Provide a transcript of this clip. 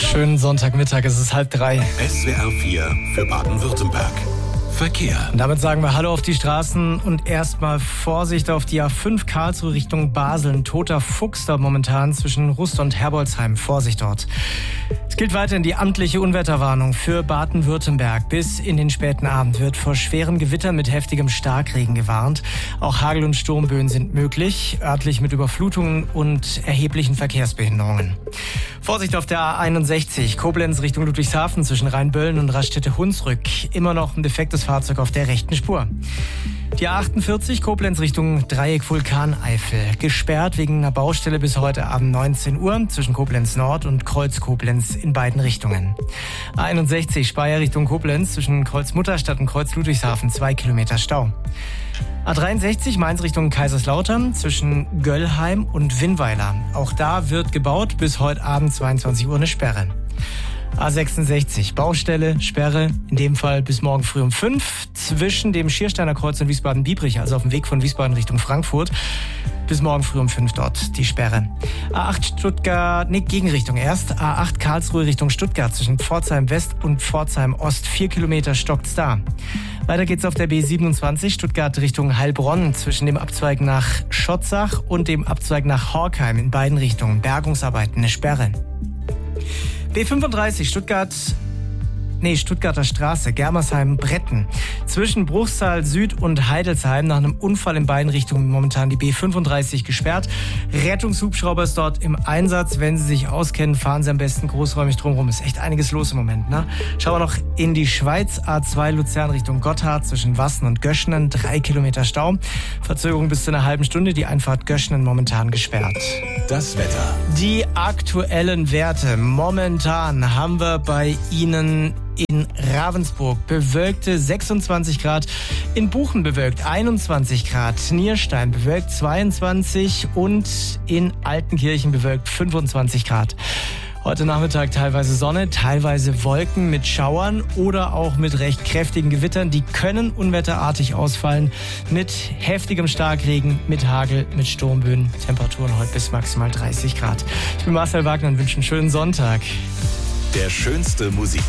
Schönen Sonntagmittag, es ist 2:30. SWR 4 für Baden-Württemberg. Verkehr. Und damit sagen wir Hallo auf die Straßen und erstmal Vorsicht auf die A5 Karlsruhe Richtung Basel. Ein toter Fuchs da momentan zwischen Rust und Herbolzheim. Vorsicht dort. Es gilt weiterhin die amtliche Unwetterwarnung für Baden-Württemberg. Bis in den späten Abend wird vor schweren Gewittern mit heftigem Starkregen gewarnt. Auch Hagel- und Sturmböen sind möglich, örtlich mit Überflutungen und erheblichen Verkehrsbehinderungen. Vorsicht auf der A61 Koblenz Richtung Ludwigshafen zwischen Rheinböllen und Raststätte-Hunsrück. Immer noch ein defektes Fahrzeug auf der rechten Spur. Die A48 Koblenz Richtung Dreieck Vulkaneifel. Gesperrt wegen einer Baustelle bis heute Abend 19 Uhr zwischen Koblenz Nord und Kreuz Koblenz in beiden Richtungen. A61 Speyer Richtung Koblenz zwischen Kreuz Mutterstadt und Kreuz Ludwigshafen 2 Kilometer Stau. A63 Mainz Richtung Kaiserslautern zwischen Göllheim und Winnweiler. Auch da wird gebaut, bis heute Abend 22 Uhr eine Sperre. A66 Baustelle, Sperre, in dem Fall bis morgen früh um 5 zwischen dem Schiersteiner Kreuz und Wiesbaden-Biebrich, also auf dem Weg von Wiesbaden Richtung Frankfurt. Bis morgen früh um 5 dort die Sperre. A8 Stuttgart, Gegenrichtung erst. A8 Karlsruhe Richtung Stuttgart zwischen Pforzheim West und Pforzheim Ost 4 Kilometer stockt's da. Weiter geht's auf der B27 Stuttgart Richtung Heilbronn zwischen dem Abzweig nach Schotzach und dem Abzweig nach Horkheim in beiden Richtungen. Bergungsarbeiten, eine Sperre. B35 Stuttgarter Straße, Germersheim-Bretten. Zwischen Bruchsal Süd und Heidelsheim nach einem Unfall in beiden Richtungen momentan die B35 gesperrt. Rettungshubschrauber ist dort im Einsatz. Wenn Sie sich auskennen, fahren Sie am besten großräumig drumherum. Ist echt einiges los im Moment, ne? Schauen wir noch in die Schweiz. A2 Luzern Richtung Gotthard zwischen Wassen und Göschenen 3 Kilometer Stau. Verzögerung bis zu einer halben Stunde. Die Einfahrt Göschenen momentan gesperrt. Das Wetter. Die aktuellen Werte. Momentan haben wir bei Ihnen in Ravensburg bewölkte 26 Grad, in Buchen bewölkt 21 Grad, Nierstein bewölkt 22 und in Altenkirchen bewölkt 25 Grad. Heute Nachmittag teilweise Sonne, teilweise Wolken mit Schauern oder auch mit recht kräftigen Gewittern. Die können unwetterartig ausfallen mit heftigem Starkregen, mit Hagel, mit Sturmböen. Temperaturen heute bis maximal 30 Grad. Ich bin Marcel Wagner und wünsche einen schönen Sonntag. Der schönste Musik.